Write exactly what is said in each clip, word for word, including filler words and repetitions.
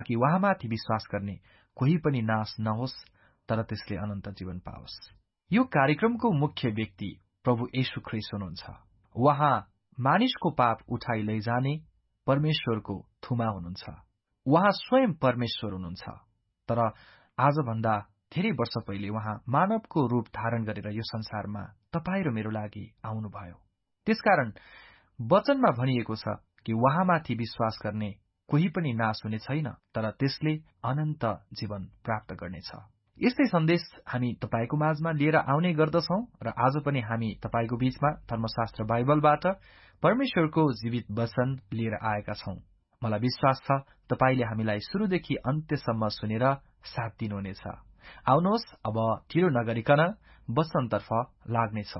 ताकि उहाँमाथि विश्वास गर्ने कोही पनि नाश नहोस् तर त्यसले अनन्त जीवन पाओस्। यो कार्यक्रमको मुख्य व्यक्ति प्रभु येशू ख्रीष्ट हुनुहुन्छ। उहाँ मानिसको पाप उठाइ लैजाने परमेश्वरको थुमा हुनुहुन्छ। उहाँ स्वयं परमेश्वर हुनुहुन्छ। तर आजभन्दा धेरै वर्ष पहिले उहाँ मानवको रूप धारण गरेर यो संसारमा तपाईँ र मेरो लागि आउनुभयो। त्यसकारण वचनमा भनिएको छ कि उहाँमाथि विश्वास गर्ने कोही पनि नाश हुने छैन तर त्यसले अनन्त जीवन प्राप्त गर्नेछ। यस्तै सन्देश हामी तपाईको माझमा लिएर आउने गर्दछौं र आज पनि हामी तपाईको बीचमा धर्मशास्त्र बाइबलबाट परमेश्वरको जीवित वचन लिएर आएका छौं। मलाई विश्वास छ तपाईले हामीलाई सुरुदेखि अन्त्यसम्म सुनेर साथ दिनुहुनेछ। आउनुहोस् अब ढिलो नगरिकन वचनतर्फ लाग्नेछौं।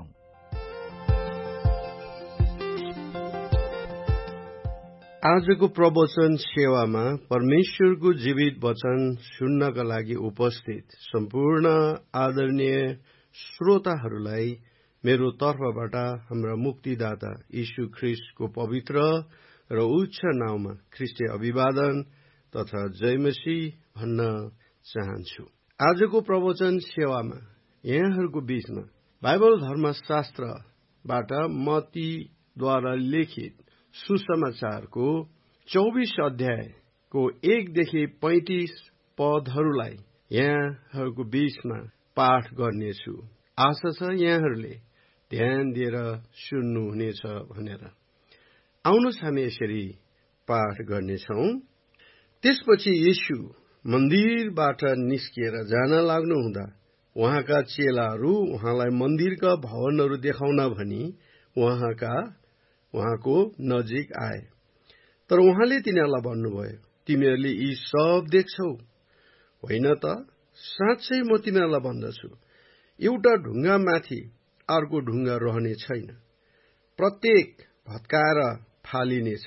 आजको प्रवचन सेवामा परमेश्वरको जीवित वचन सुन्नका लागि उपस्थित सम्पूर्ण आदरणीय श्रोताहरूलाई मेरो तर्फबाट हाम्रा मुक्तिदाता यीशु ख्रीष्टको पवित्र र उच्च नाउँमा ख्रीष्टीय अभिवादन तथा जय मसीह भन्न चाहन्छु। आजको प्रवचन सेवामा यहाँहरूको बीचमा बाइबल धर्मशास्त्रबाट मत्तीद्वारा लिखित सुसमाचारको चौबीस अध्यायको एकदेखि पैंतिस पदहरूलाई यहाँहरूको बीचमा पाठ गर्नेछु। आशा छ यहाँहरूले ध्यान दिएर सुन्नुहुनेछ भनेर। आउनुहोस् हामी यसरी पाठ गर्नेछौं। त्यसपछि यीशु मन्दिरबाट निस्किएर जान लाग्नुहुँदा उहाँका चेलाहरू उहाँलाई मन्दिरका भवनहरू देखाउन भनी उहाँका उहाँको नजिक आए। तर उहाँले तिनीहरूलाई भन्नुभयो, तिमीहरूले यी सब देख्छौ? होइन त, साँच्चै म तिमीहरूलाई भन्दछु, एउटा ढुङ्गा माथि अर्को ढुङ्गा रहने छैन, प्रत्येक भत्काएर फालिनेछ।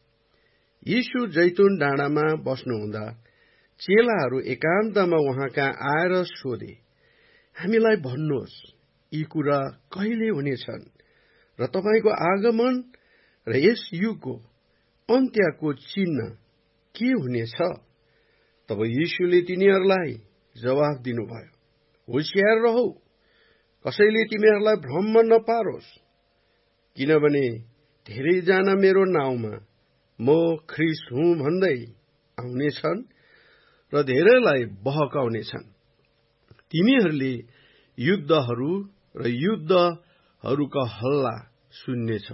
यीशु जैतुन डाँडामा बस्नुहुँदा चेलाहरू एकान्तमा उहाँ कहाँ आएर सोधे, हामीलाई भन्नुहोस् यी कुरा कहिले हुनेछन् र तपाईको आगमन र यस युगको अन्त्यको चिन्ह के हुनेछ? तब यीशुले तिनीहरूलाई जवाफ दिनुभयो, होशियार रहौ, कसैले तिमीहरूलाई भ्रममा नपारोस्, किनभने धेरैजना मेरो नाउँमा म ख्रीष्ट हुँ भन्दै आउनेछन् र धेरैलाई बहकाउनेछन्। तिमीहरूले युद्धहरू र युद्धहरूका हल्ला सुन्नेछौ।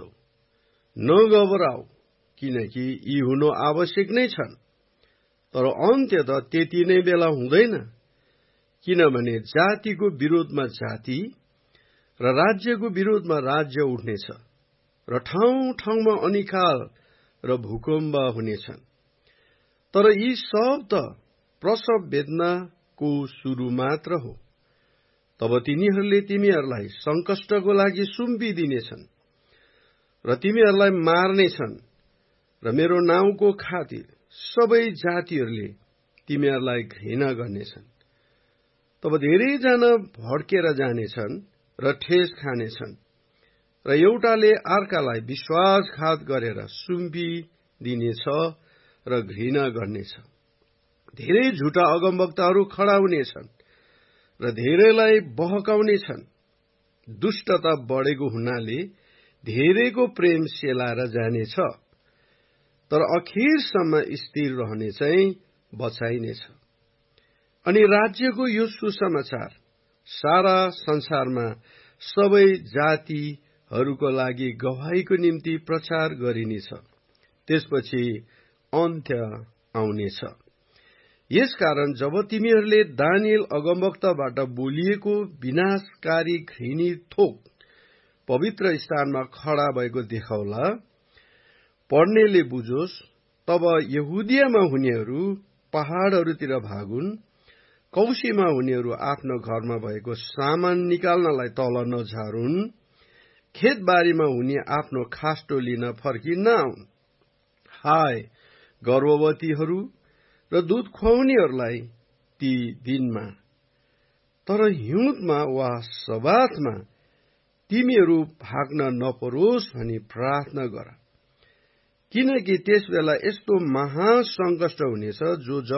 नघबराऊ, किनकि यी हुनु आवश्यक नै छन्, तर अन्त्य त त्यति नै बेला हुँदैन। किनभने जातिको विरोधमा जाति र राज्यको विरोधमा राज्य उठ्नेछ र ठाउँ ठाउँमा अनिकाल र भूकम्प हुनेछन्। तर यी सब त प्रसव वेदनाको सुरु मात्र हो। तब तिनीहरूले तिमीहरूलाई संकष्टको लागि सुम्पिदिनेछन् र तिमीहरूलाई मार्नेछन् र मेरो नाउँको खातिर सबै जातिहरूले तिमीहरूलाई घृणा गर्नेछन्। तब धेरैजना भड्केर जानेछन् र ठेस खानेछन् र एउटाले अर्कालाई विश्वासघात गरेर सुम्पिदिनेछ र घृणा गर्नेछ। धेरै झुटा अगमवक्ताहरू खडा हुनेछन् र धेरैलाई बहकाउनेछन्। दुष्टता बढेको हुनाले धेरैको प्रेम सेलाएर जानेछ, तर अखिरसम्म स्थिर रहने चाहिँ बचाइनेछ। अनि राज्यको यो सुसमाचार सारा संसारमा सबै जातिहरूको लागि गवाहीको निम्ति प्रचार गरिनेछ, त्यसपछि अन्त्य आउनेछ। यसकारण जब तिमीहरूले दानिएल अगमवक्ताबाट बोलिएको विनाशकारी घृणित थोक पवित्र स्थानमा खडा भएको देखाउला, पढ्नेले बुझोस्, तब यहुदियामा हुनेहरू पहाड़हरूतिर भागुन्, कौशीमा हुनेहरू आफ्नो घरमा भएको सामान निकाल्नलाई तल नझारुन्, खेतबारीमा हुने आफ्नो खास्टो लिन फर्की नआउन्। हाय गर्भवतीहरू र दूध खुवाउनेहरूलाई ती दिनमा। तर हिउँदमा वा सबातमा तिमीहरू भाग्न नपरोस् भनी प्रार्थना गर, किनकि त्यस बेला यस्तो महासंकष्ट हुनेछ जो